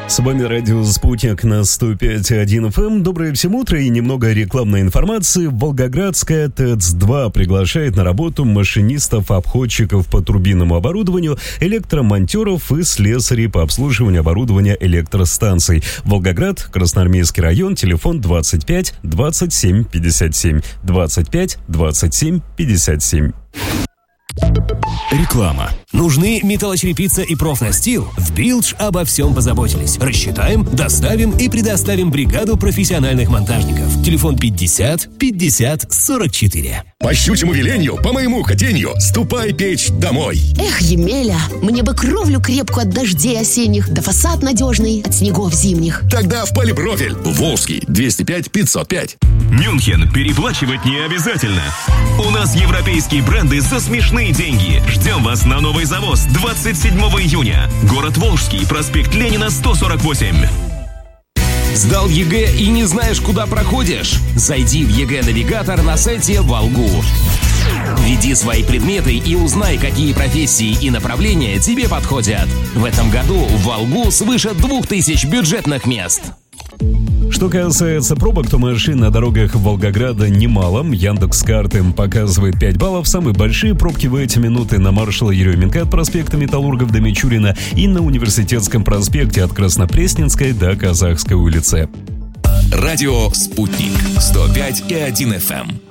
С вами радио «Спутник» на 105.1 FM. Доброе всем утро и немного рекламной информации. Волгоградская ТЭЦ-2 приглашает на работу машинистов, обходчиков по турбинному оборудованию, электромонтеров и слесарей по обслуживанию оборудования электростанций. Волгоград, Красноармейский район, телефон 25 27 57, 25 27 57. Реклама. Нужны металлочерепица и профнастил? В Билдж обо всем позаботились. Рассчитаем, доставим и предоставим бригаду профессиональных монтажников. Телефон 50 50 44. По щучьему велению, по моему хотению, ступай печь домой. Эх, Емеля, мне бы кровлю крепкую от дождей осенних, да фасад надежный от снегов зимних. Тогда в Полипрофиль. Волжский, 205 505. Мюнхен, переплачивать не обязательно. У нас европейские бренды за смешные деньги. Ждем вас на новый завоз 27 июня. Город Волжский, проспект Ленина, 148. Сдал ЕГЭ и не знаешь, куда проходишь? Зайди в ЕГЭ-навигатор на сайте Волгу. Введи свои предметы и узнай, какие профессии и направления тебе подходят. В этом году в Волгу свыше 2000 бюджетных мест. Что касается пробок, то машин на дорогах Волгограда немало. Яндекс.Карты показывает 5 баллов. Самые большие пробки в эти минуты на маршала Еременко от проспекта Металлургов до Мичурина и на Университетском проспекте от Краснопресненской до Казахской улицы. Радио «Спутник» 105.1 FM.